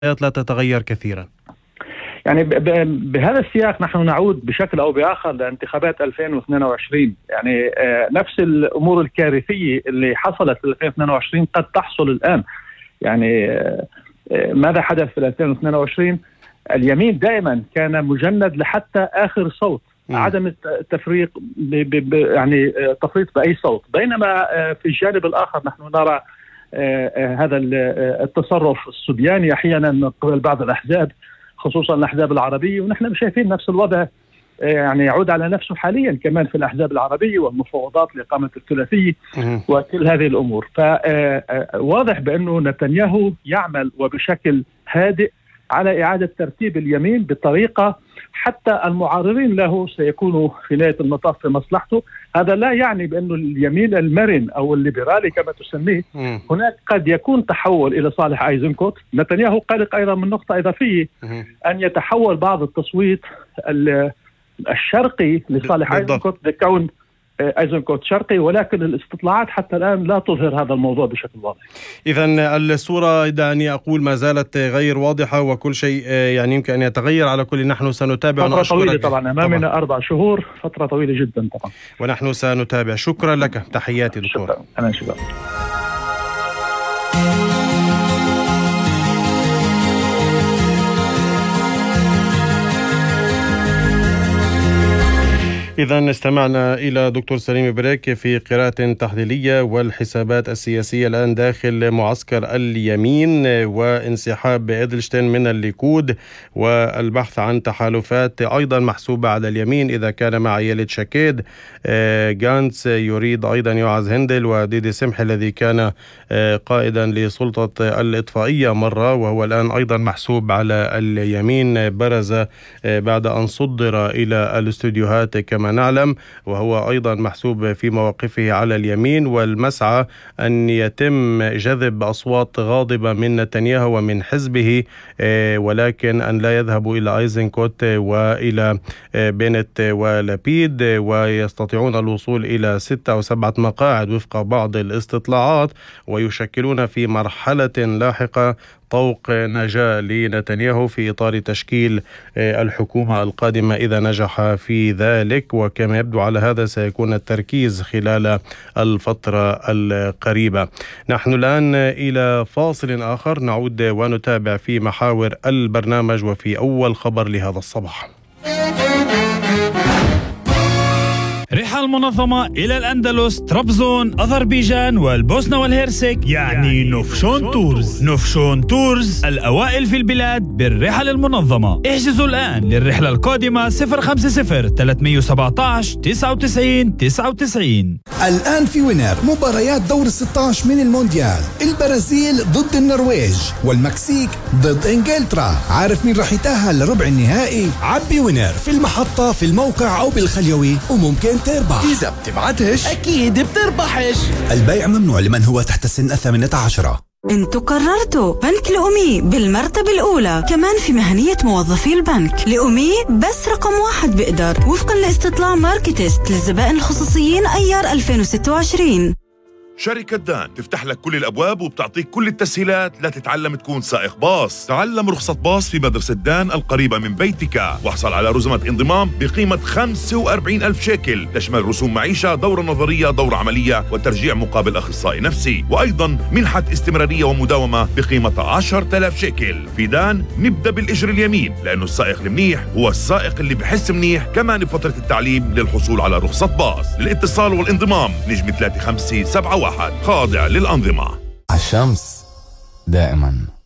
لا تتغير كثيرا. يعني بهذا السياق نحن نعود بشكل أو بآخر لانتخابات 2022. يعني نفس الأمور الكارثية اللي حصلت في 2022 قد تحصل الآن. يعني ماذا حدث في 2022؟ اليمين دائما كان مجند لحتى آخر صوت، عدم التفريق يعني تفريط بأي صوت، بينما في الجانب الآخر نحن نرى هذا التصرف الصبياني أحيانا من قبل بعض الأحزاب، خصوصا الأحزاب العربية، ونحن شايفين نفس الوضع يعني يعود على نفسه حاليا كمان في الأحزاب العربية والمفاوضات لإقامة الثلاثية وكل هذه الأمور. فواضح بأنه نتنياهو يعمل وبشكل هادئ على إعادة ترتيب اليمين بطريقة حتى المعارضين له سيكونوا في نهاية المطاف في مصلحته. هذا لا يعني بأنه اليمين المرن أو الليبرالي كما تسميه هناك قد يكون تحول إلى صالح أيزنكوت. نتنياهو قلق أيضا من نقطة إضافية، أن يتحول بعض التصويت الشرقي لصالح أيزنكوت لكون أيزنكوت شرقي، ولكن الاستطلاعات حتى الآن لا تظهر هذا الموضوع بشكل واضح. إذن الصورة دعني أقول ما زالت غير واضحة، وكل شيء يعني يمكن أن يتغير. على كل نحن سنتابع فترة طويلة طبعا أمامنا 4 شهور، فترة طويلة جدا طبعا، ونحن سنتابع. شكرا لك، تحياتي دكتور. شكرا. أنا شكرا. إذن استمعنا إلى دكتور سليم بريك في قراءة تحليلية والحسابات السياسية الآن داخل معسكر اليمين، وانسحاب إدلشتين من الليكود، والبحث عن تحالفات أيضا محسوبة على اليمين إذا كان مع يليد شاكيد. غانتس يريد أيضا يوعز هندل، وديدي سمح الذي كان قائدا لسلطة الإطفائية مرة وهو الآن أيضا محسوب على اليمين، برز بعد أن صدر إلى الاستوديوهات كما نعلم، وهو أيضا محسوب في مواقفه على اليمين. والمسعى أن يتم جذب أصوات غاضبة من نتنياهو ومن حزبه، ولكن أن لا يذهبوا إلى أيزنكوت وإلى بنت ولبيد، ويستطيعون الوصول إلى 6 أو 7 مقاعد وفق بعض الاستطلاعات، ويشكلون في مرحلة لاحقة طوق نجاة لنتنياهو في إطار تشكيل الحكومة القادمة إذا نجح في ذلك. وكما يبدو على هذا سيكون التركيز خلال الفترة القريبة. نحن الآن إلى فاصل آخر، نعود ونتابع في محاور البرنامج وفي أول خبر لهذا الصباح. رحلة المنظمة إلى الأندلس، طرابزون، أذربيجان والبوسنة والهرسك، يعني نوفشون تورز. نوفشون تورز الأوائل في البلاد بالرحل المنظمة. احجزوا الآن للرحلة القادمة 050-317-99-99. الآن في وينر مباريات دور 16 من المونديال، البرازيل ضد النرويج والمكسيك ضد إنجلترا. عارف مين راح يتأهل لربع النهائي؟ عبي وينر في المحطة، في الموقع أو بالخليوي، وممكن تربح. إذا بتبعتش أكيد بتربحش. البيع ممنوع لمن هو تحت سن 18. انتوا قررتوا بنك الأمي بالمرتبة الأولى، كمان في مهنية موظفي البنك. الأمي بس رقم 1 بقدر وفقا لاستطلاع ماركتست للزبائن الخصوصيين أيار 2026. شركة دان تفتح لك كل الأبواب وبتعطيك كل التسهيلات لتتعلم تكون سائق باص. تعلم رخصة باص في مدرسة دان القريبة من بيتك، واحصل على رزمة انضمام بقيمة 45,000 شيكل، تشمل رسوم معيشة، دورة نظرية، دورة عملية، وترجيع مقابل أخصائي نفسي، وأيضا منحة استمرارية ومداومة بقيمة 10,000 شيكل. في دان نبدأ بالإجر اليمين، لأنه السائق المنيح هو السائق اللي بحس منيح. كمان بفترة التعليم للحصول على رخصة باص. للاتصال والانضمام نجم 3571 خاضع للأنظمة. الشمس دائما